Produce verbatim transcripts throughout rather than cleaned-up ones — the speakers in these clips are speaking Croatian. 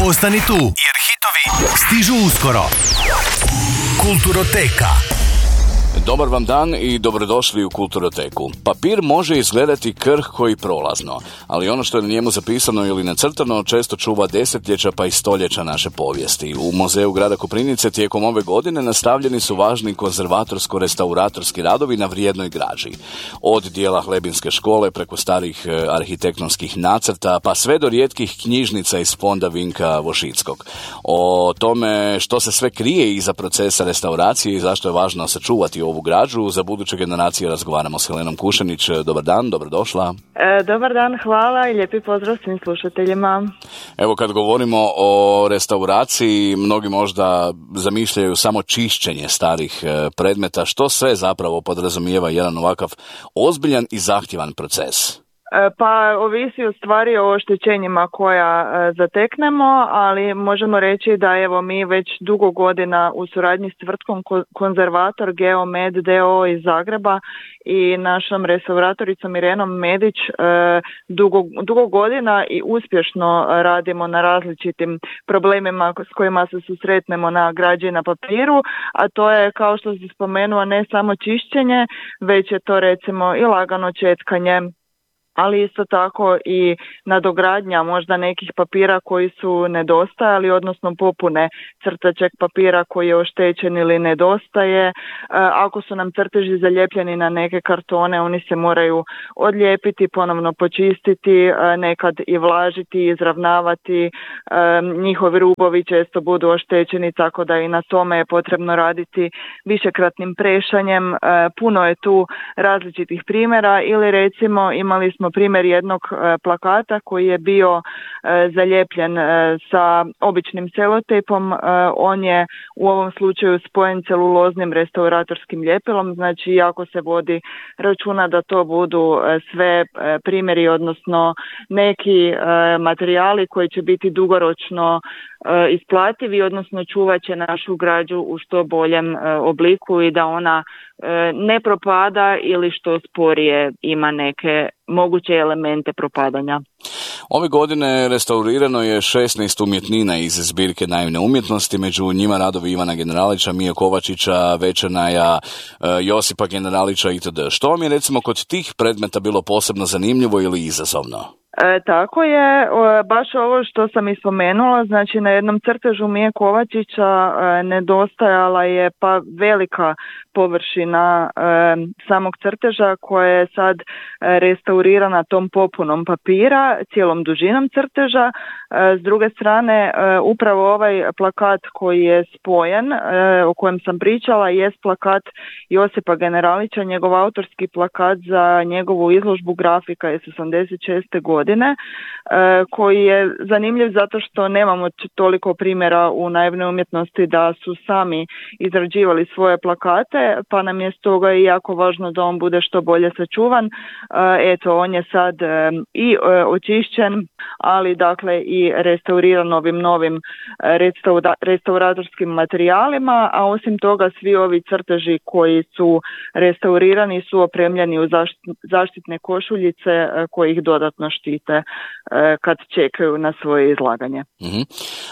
Ostani tu, jer hitovi stižu uskoro. Kulturoteka. Dobar vam dan i dobrodošli u Kulturoteku. Papir može izgledati krhko i prolazno, ali ono što je na njemu zapisano ili nacrtano često čuva desetljeća pa i stoljeća naše povijesti. U Muzeju grada Koprivnice tijekom ove godine nastavljeni su važni konzervatorsko-restauratorski radovi na vrijednoj građi. Od dijela Hlebinske škole preko starih arhitektonskih nacrta pa sve do rijetkih knjižnica iz fonda Vinka Vošickog. O tome što se sve krije iza procesa restauracije i zašto je važno sačuvati ovu građu za buduće generacije razgovaramo s Helenom Kušanić. Dobar dan, dobrodošla. E, dobar dan, hvala i lijepi pozdrav svim slušateljima. Evo, kad govorimo o restauraciji, mnogi možda zamišljaju samo čišćenje starih predmeta. Što sve zapravo podrazumijeva jedan ovakav ozbiljan i zahtjevan proces? Pa ovisi u stvari o oštećenjima koja zateknemo, ali možemo reći da evo mi već dugo godina u suradnji s tvrtkom Konzervator Geomed d o o iz Zagreba i našom restauratoricom Irenom Medić dugo, dugo godina i uspješno radimo na različitim problemima s kojima se susretnemo na građi i na papiru, a to je, kao što si spomenuo, ne samo čišćenje, već je to recimo i lagano četkanje, ali isto tako i nadogradnja možda nekih papira koji su nedostajali, odnosno popune crtačeg papira koji je oštećen ili nedostaje. Ako su nam crteži zalijepljeni na neke kartone, oni se moraju odlijepiti, ponovno počistiti, nekad i vlažiti, izravnavati. Njihovi rubovi često budu oštećeni, tako da i na tome je potrebno raditi višekratnim prešanjem. Puno je tu različitih primjera, ili recimo imali smo primjer jednog plakata koji je bio zalijepljen sa običnim selotejpom. On je u ovom slučaju spojen celuloznim restauratorskim ljepilom, znači jako se vodi računa da to budu sve primjeri, odnosno neki materijali koji će biti dugoročno isplativi, odnosno čuvat će našu građu u što boljem obliku i da ona ne propada ili što sporije ima neke moguće elemente propadanja. Ove godine restaurirano je šesnaest umjetnina iz zbirke naivne umjetnosti, među njima radovi Ivana Generalića, Mije Kovačića, Večernaja, Josipa Generalića itd. Što vam je recimo kod tih predmeta bilo posebno zanimljivo ili izazovno? E, tako je, baš ovo što sam i spomenula, znači na jednom crtežu Mije Kovačića e, nedostajala je pa velika površina e, samog crteža koja je sad restaurirana tom popunom papira, cijelom dužinom crteža. E, s druge strane, e, upravo ovaj plakat koji je spojen, e, o kojem sam pričala, jest plakat Josipa Generalića, njegov autorski plakat za njegovu izložbu grafika iz osamdeset šeste godine. godine, koji je zanimljiv zato što nemamo toliko primjera u naivnoj umjetnosti da su sami izrađivali svoje plakate, pa nam je stoga i jako važno da on bude što bolje sačuvan. Eto, on je sad i očišćen, ali dakle i restauriran ovim novim restaura- restauratorskim materijalima, a osim toga svi ovi crteži koji su restaurirani su opremljeni u zaštitne košuljice koji ih dodatno štite kad čekaju na svoje izlaganje. Uh-huh.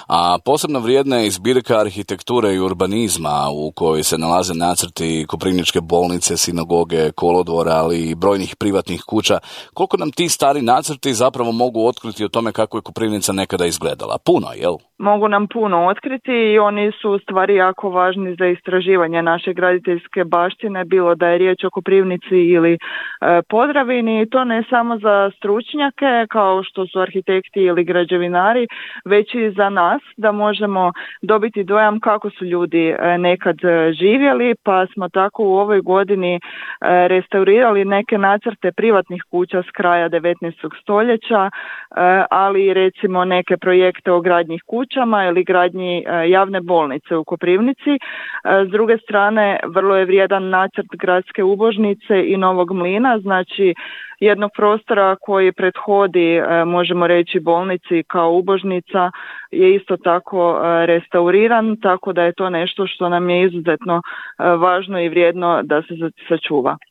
A posebno vrijedna je zbirka arhitekture i urbanizma u kojoj se nalaze nacrti Koprivničke bolnice, sinagoge, kolodvora, ali i brojnih privatnih kuća. Koliko nam ti stari nacrti zapravo mogu otkriti o tome kako je Koprivnica nekada izgledala? Puno, jel? Mogu nam puno otkriti i oni su u stvari jako važni za istraživanje naše graditeljske baštine, bilo da je riječ o Koprivnici ili e, Podravini, i to ne samo za stručnjake kao što su arhitekti ili građevinari, već i za nas, da možemo dobiti dojam kako su ljudi e, nekad živjeli, pa smo tako u ovoj godini e, restaurirali neke nacrte privatnih kuća s kraja devetnaestog stoljeća, e, ali recimo neke projekte o gradnjih kuća ili gradnji javne bolnice u Koprivnici. S druge strane, vrlo je vrijedan nacrt gradske ubožnice i novog mlina, znači jednog prostora koji prethodi, možemo reći, bolnici kao ubožnica, je isto tako restauriran, tako da je to nešto što nam je izuzetno važno i vrijedno da se sačuva.